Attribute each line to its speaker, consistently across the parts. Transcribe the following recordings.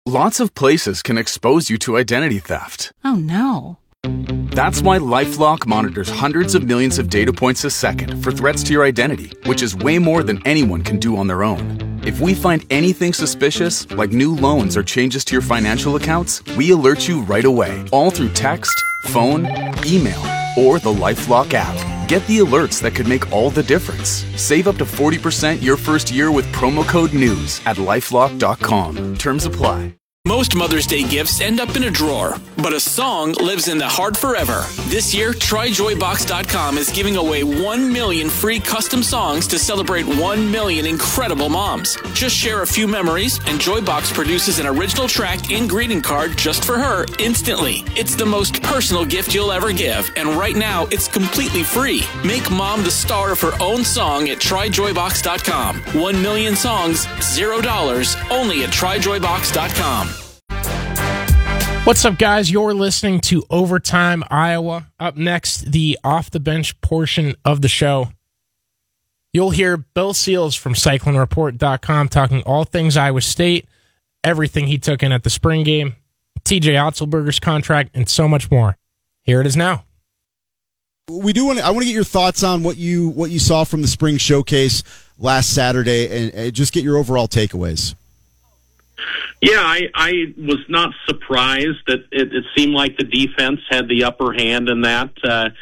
Speaker 1: Lots of places can expose you to identity theft.
Speaker 2: Oh, no.
Speaker 1: That's why LifeLock monitors hundreds of millions of data points a second for threats to your identity, which is way more than anyone can do on their own. If we find anything suspicious, like new loans or changes to your financial accounts, we alert you right away, all through text, phone, email, or the LifeLock app. Get the alerts that could make all the difference. Save up to 40% your first year with promo code NEWS at LifeLock.com. Terms apply.
Speaker 3: Most Mother's Day gifts end up in a drawer, but a song lives in the heart forever. This year, TryJoyBox.com is giving away 1 million free custom songs to celebrate 1 million incredible moms. Just share a few memories, and Joybox produces an original track and greeting card just for her instantly. It's the most personal gift you'll ever give, and right now, it's completely free. Make mom the star of her own song at TryJoyBox.com. 1 million songs, $0, only at TryJoyBox.com.
Speaker 4: What's up, guys? You're listening to Overtime Iowa. Up next, the off-the-bench portion of the show. You'll hear Bill Seals from CycloneReport.com talking all things Iowa State, everything he took in at the spring game, TJ Otzelberger's contract, and so much more. Here it is now.
Speaker 5: I want to get your thoughts on what you saw from the spring showcase last Saturday, and just get your overall takeaways.
Speaker 6: Yeah, I was not surprised that it seemed like the defense had the upper hand in that.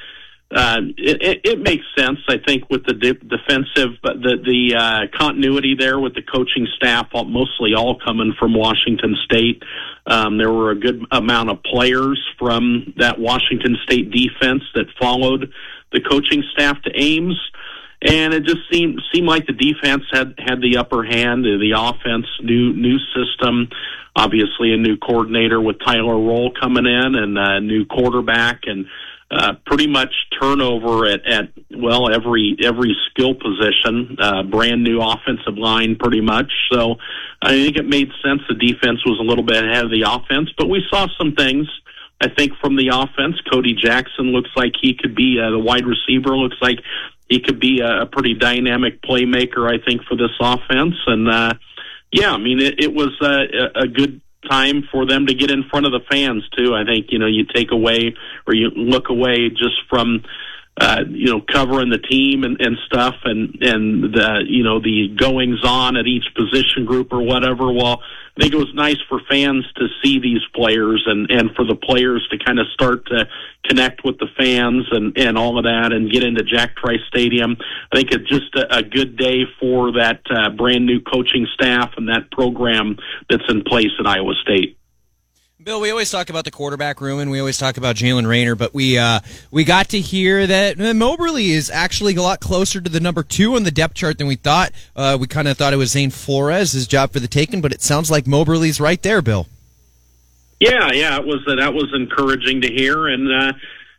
Speaker 6: It makes sense, I think, with the defensive, the continuity there with the coaching staff, mostly all coming from Washington State. There were a good amount of players from that Washington State defense that followed the coaching staff to Ames. And it just seemed like the defense had the upper hand. The offense, new system, obviously a new coordinator with Tyler Roll coming in, and a new quarterback, and pretty much turnover at every skill position. Brand new offensive line, pretty much. So I think it made sense. The defense was a little bit ahead of the offense, but we saw some things, I think, from the offense. Cody Jackson looks like he could be the wide receiver. Looks like he could be a pretty dynamic playmaker, I think, for this offense. And, it was a good time for them to get in front of the fans, too. I think, you take away or you look away just from, covering the team and stuff and the goings on at each position group or whatever. Well, I think it was nice for fans to see these players and for the players to kind of start to connect with the fans and all of that and get into Jack Trice Stadium. I think it's just a good day for that brand new coaching staff and that program that's in place at Iowa State.
Speaker 7: Bill, we always talk about the quarterback room, and we always talk about Jalen Rayner, but we got to hear that Moberly is actually a lot closer to the number 2 on the depth chart than we thought. We kind of thought it was Zane Flores, his job for the taking, but it sounds like Moberly's right there, Bill.
Speaker 6: Yeah, that was encouraging to hear, and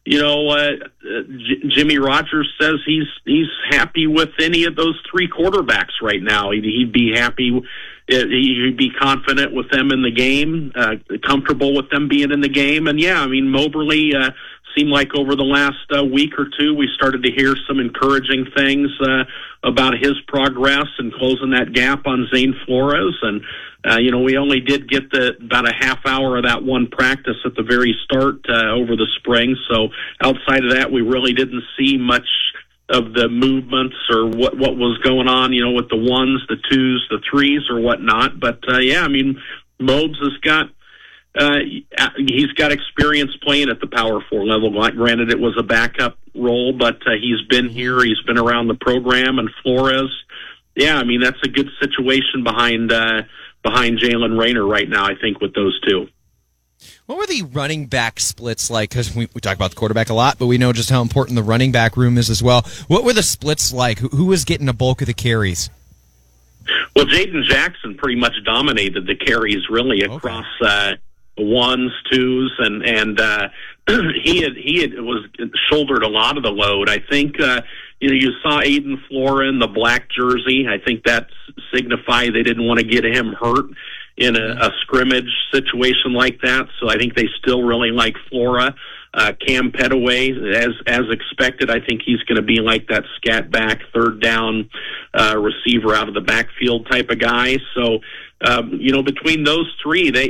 Speaker 6: Jimmy Rogers says he's happy with any of those 3 quarterbacks right now. He'd be happy. He'd be confident with them in the game, comfortable with them being in the game. And, Moberly seemed like over the last week or two we started to hear some encouraging things about his progress and closing that gap on Zane Flores. And, we only did get about a half hour of that one practice at the very start over the spring. So outside of that, we really didn't see much of the movements or what was going on, with the 1s, the 2s, the 3s or whatnot. But, Mobes has got, he's got experience playing at the Power 4 level. Granted, it was a backup role, but he's been here. He's been around the program. And Flores, that's a good situation behind Jalen Rayner right now, I think, with those two.
Speaker 7: What were the running back splits like? Because we talk about the quarterback a lot, but we know just how important the running back room is as well. What were the splits like? Who was getting a bulk of the carries?
Speaker 6: Well, Jaden Jackson pretty much dominated the carries really across 1s, 2s, and he was shouldered a lot of the load. I think you saw Aiden Flora in the black jersey. I think that signified they didn't want to get him hurt in a scrimmage situation like that. So I think they still really like Flora. Cam Petaway, as expected, I think he's going to be like that scat back, third down receiver out of the backfield type of guy. So, between those 3,